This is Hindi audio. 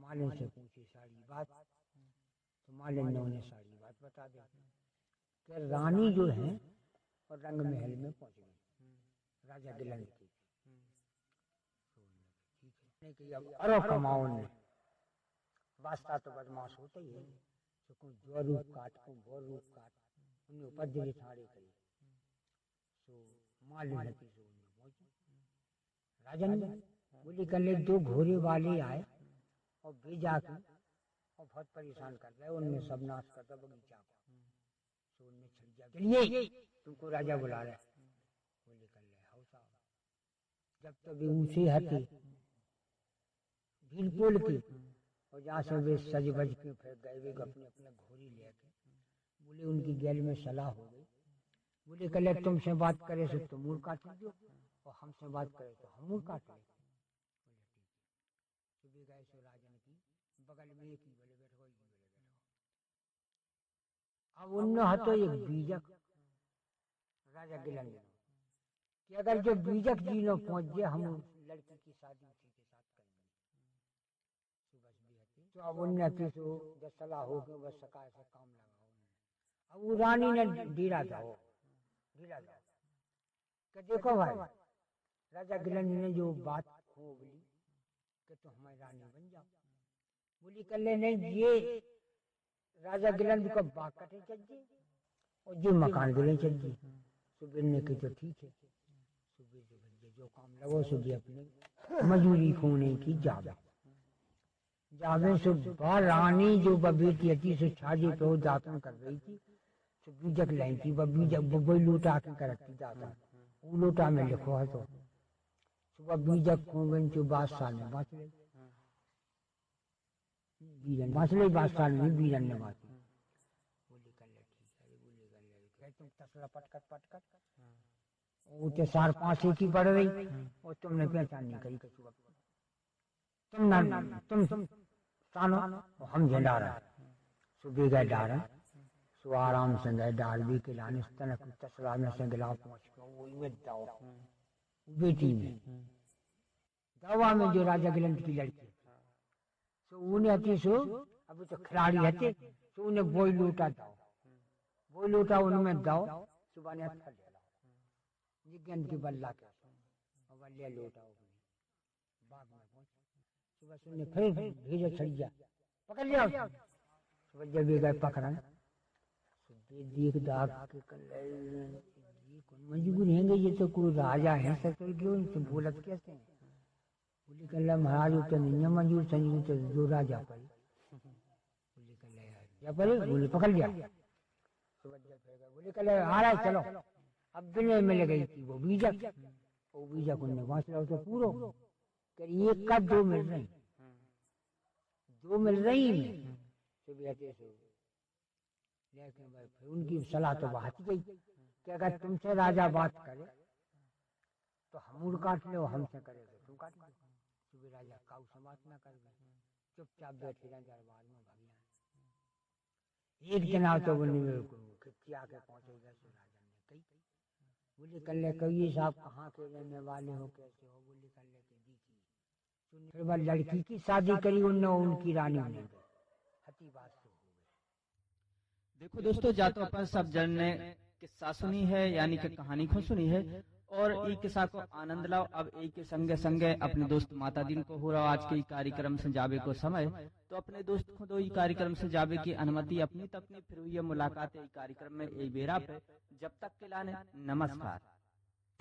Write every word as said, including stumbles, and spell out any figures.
मालिन से पूछी सारी बात, तो मालिन ने उन्हें सारी बात बता दी कि रानी जो है और रंग महल में पहुंच गई राजा गिलंद की। ठीक है, अब अरो कमाओ ने वास्ता तो बदमाश होते ही है, तो जो रूप काट को वो रूप काट उन्हें उपद्रवी ठाड़े करी। तो मालिन ने पहुंची राजन ने बोली कल दो घोड़े वाले आए और भेजा के और बहुत परेशान कर रहे, उनने सब नाश कर दिया बगीचा को। तो उनने छलिया चलिए तुमको राजा बुला रहे। बोले कर ले हाउ साहब, जब तो वे ऊंचे हटे भीड़ पोल की और जहाँ से वे सज बज के फिर गए वे अपने अपने घोड़ी लेके। बोले उनकी गैल में सलाह हो गई। बोले कल तुमसे बात करे सो तुम मुँह काट दो और हमसे बात करे तो हम मुँह काट ले। सुबह गए सो राजन की बगल में एक ही बोले बैठो, एक ही बोले बैठो। अब उन हतो एक बीजक राजा गिलंद कि अगर जो बीजक जी लो पहुंच जाए हम लड़की की शादी उसी के साथ करेंगे। सुबह भी तो अब उनने तो जब सलाह हो गई बस सका से काम लगा। अब वो रानी ने ढीला था वो ढीला था कि देखो भाई राजा गिलंद ने जो बात हो बोली कि तो हमारी रानी बन जाओ। बोली कर ले नहीं, ये राजा गिलंद को बाग कटे चाहिए और जो मकान गिले चाहिए। सुबह ने की तो ठीक है, सुबह जो भैया जो काम लगो सुबह अपने मजूरी खोने की जावे जावे। सुबह रानी जो बेटी थी से छाजे पे दातन कर रही थी, तो बीजक लाई थी वह बीजक वही लूटा के करती दातन वो लूटा में लिखो है। तो सुबह बीजक खो गई जो बादशाह ने बाँच ली, बीरन बाँच ली बादशाह ने बीरन ने बाँच ली। बोली कर ले ठीक है, बोली कर ले तुम तसला पटकट पटकट वो तो सार पांच की पड़ रही और तुमने पहचान नहीं करी कि तुम ना तुम तुम तानो हम झंडार सुबह गए डार सो आराम से गए डाल भी के लाने तनक तसला में से गिलाव पहुंच गए दाव बेटी में दावा में जो राजा गिलंद की लड़की सो उन्हें अति सो अब तो खिलाड़ी रहते तो उन्हें बोई लूटा दाव बोई लूटा उनमें दाव सुबह ने फल गेंद की बल्ला के और बल्ले लूटा बाग में पहुंच। सुबह सुनने फिर भेजा छड़िया पकड़ लिया। सुबह जब भी गए पकड़न देख दाग के कर ये कौन मजबूर है, ये तो कोई राजा है सकल क्यों इनसे बोलत कैसे हैं। बोली कर महाराज तो नहीं है मंजूर संजूर तो दो राजा पर बोली कर पर बोले पकड़ लिया। सुबह जब फिर गए बोले कर आ रहा है चलो। अब बिना मिल गई थी वो बीजक वो बीजक उनने बांस लो तो पूरो कर एक का दो मिल रही दो मिल रही में लेकिन भाई फिर उनकी सलाह तो बात गई कि अगर तुमसे राजा बात करे तो हम काट लो, हमसे करे तो तुम काट लो। सुबह राजा काऊ समात न कर गए चुपचाप बैठे रहे दरबार में भगिया। एक दिन आओ तो बोले खिच्चिया के पहुंचेगा राजा ने कही बोले कर ले कहिए साहब कहाँ के रहने वाले हो कैसे हो। बोले कर ले दी थी फिर बार लड़की की शादी करी उनने उनकी रानी ने हती बात से हो गई। देखो दोस्तों जा तो अपन सब जन ने किस्सा सुनी है यानी कि कहानी को सुनी है और एक किस्सा को आनंद लाओ। अब एक के संगे संगे अपने दोस्त माता दिन को हो रहा आज के कार्यक्रम से जावे को समय तो अपने दोस्त को दो कार्यक्रम से जावे की अनुमति अपनी तक फिर हुई मुलाकात कार्यक्रम में एक बेरा पे। जब तक के लाने नमस्कार।